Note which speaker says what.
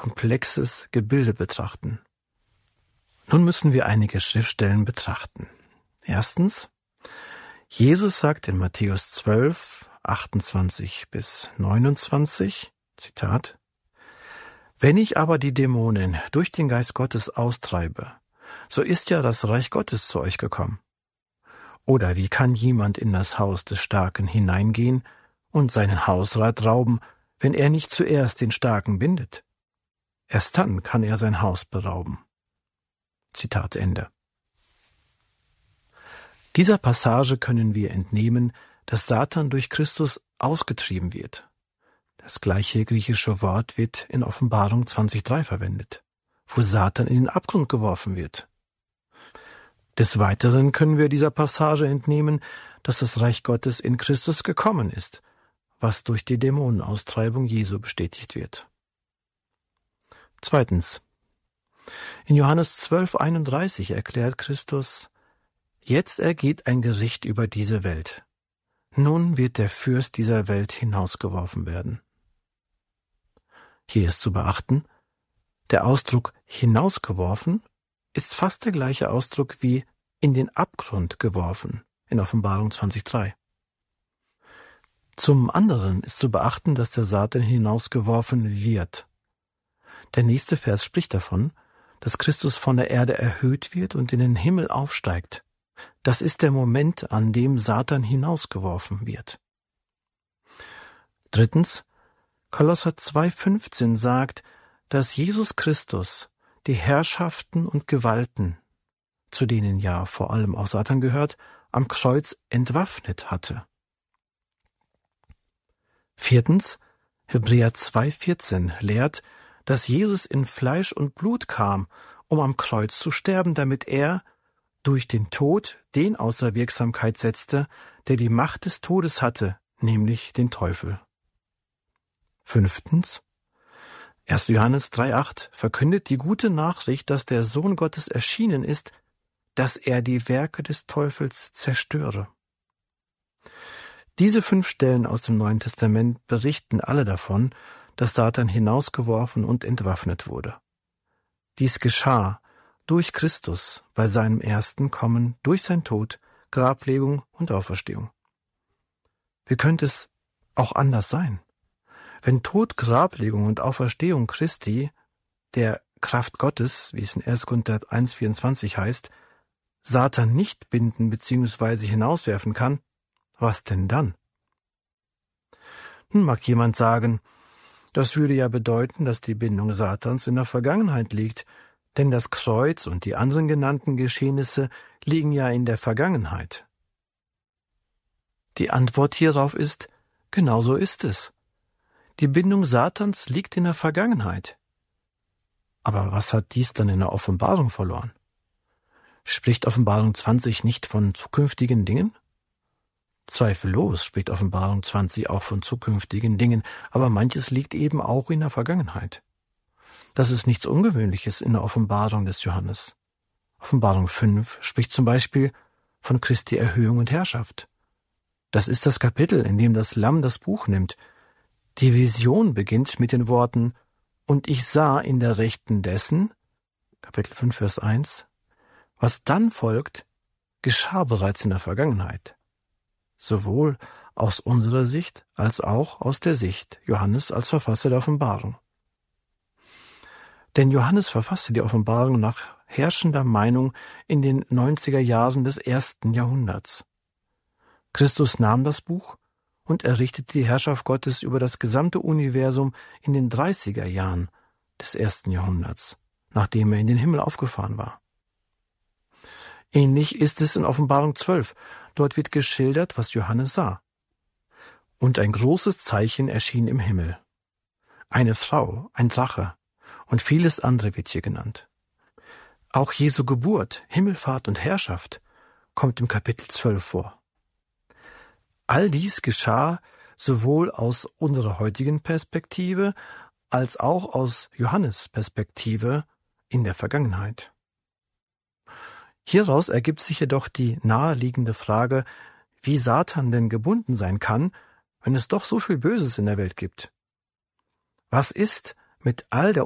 Speaker 1: komplexes Gebilde betrachten. Nun müssen wir einige Schriftstellen betrachten. Erstens, Jesus sagt in Matthäus 12, 28 bis 29, Zitat: Wenn ich aber die Dämonen durch den Geist Gottes austreibe, so ist ja das Reich Gottes zu euch gekommen. Oder wie kann jemand in das Haus des Starken hineingehen und seinen Hausrat rauben, wenn er nicht zuerst den Starken bindet? Erst dann kann er sein Haus berauben. Zitat Ende. Dieser Passage können wir entnehmen, dass Satan durch Christus ausgetrieben wird. Das gleiche griechische Wort wird in Offenbarung 20,3 verwendet, wo Satan in den Abgrund geworfen wird. Des Weiteren können wir dieser Passage entnehmen, dass das Reich Gottes in Christus gekommen ist, was durch die Dämonenaustreibung Jesu bestätigt wird. Zweitens. In Johannes 12,31 erklärt Christus: Jetzt ergeht ein Gericht über diese Welt. Nun wird der Fürst dieser Welt hinausgeworfen werden. Hier ist zu beachten, der Ausdruck hinausgeworfen ist fast der gleiche Ausdruck wie in den Abgrund geworfen in Offenbarung 20,3. Zum anderen ist zu beachten, dass der Satan hinausgeworfen wird. Der nächste Vers spricht davon, dass Christus von der Erde erhöht wird und in den Himmel aufsteigt. Das ist der Moment, an dem Satan hinausgeworfen wird. Drittens, Kolosser 2,15 sagt, dass Jesus Christus die Herrschaften und Gewalten, zu denen ja vor allem auch Satan gehört, am Kreuz entwaffnet hatte. Viertens, Hebräer 2,14 lehrt, dass Jesus in Fleisch und Blut kam, um am Kreuz zu sterben, damit er durch den Tod den außer Wirksamkeit setzte, der die Macht des Todes hatte, nämlich den Teufel. Fünftens, 1. Johannes 3,8 verkündet die gute Nachricht, dass der Sohn Gottes erschienen ist, dass er die Werke des Teufels zerstöre. Diese 5 Stellen aus dem Neuen Testament berichten alle davon, dass Satan hinausgeworfen und entwaffnet wurde. Dies geschah durch Christus bei seinem ersten Kommen, durch sein Tod, Grablegung und Auferstehung. Wie könnte es auch anders sein? Wenn Tod, Grablegung und Auferstehung Christi, der Kraft Gottes, wie es in 1. Korinther 1,24 heißt, Satan nicht binden bzw. hinauswerfen kann, was denn dann? Nun mag jemand sagen, das würde ja bedeuten, dass die Bindung Satans in der Vergangenheit liegt, denn das Kreuz und die anderen genannten Geschehnisse liegen ja in der Vergangenheit. Die Antwort hierauf ist, genau so ist es. Die Bindung Satans liegt in der Vergangenheit. Aber was hat dies dann in der Offenbarung verloren? Spricht Offenbarung 20 nicht von zukünftigen Dingen? Zweifellos spricht Offenbarung 20 auch von zukünftigen Dingen, aber manches liegt eben auch in der Vergangenheit. Das ist nichts Ungewöhnliches in der Offenbarung des Johannes. Offenbarung 5 spricht zum Beispiel von Christi Erhöhung und Herrschaft. Das ist das Kapitel, in dem das Lamm das Buch nimmt. Die Vision beginnt mit den Worten: Und ich sah in der Rechten dessen, Kapitel 5, Vers 1, was dann folgt, geschah bereits in der Vergangenheit. Sowohl aus unserer Sicht als auch aus der Sicht Johannes als Verfasser der Offenbarung. Denn Johannes verfasste die Offenbarung nach herrschender Meinung in den 90er Jahren des 1. Jahrhunderts. Christus nahm das Buch und errichtete die Herrschaft Gottes über das gesamte Universum in den 30er Jahren des 1. Jahrhunderts, nachdem er in den Himmel aufgefahren war. Ähnlich ist es in Offenbarung 12. Dort wird geschildert, was Johannes sah. Und ein großes Zeichen erschien im Himmel. Eine Frau, ein Drache und vieles andere wird hier genannt. Auch Jesu Geburt, Himmelfahrt und Herrschaft kommt im Kapitel 12 vor. All dies geschah sowohl aus unserer heutigen Perspektive als auch aus Johannes' Perspektive in der Vergangenheit. Hieraus ergibt sich jedoch die naheliegende Frage, wie Satan denn gebunden sein kann, wenn es doch so viel Böses in der Welt gibt. Was ist mit all der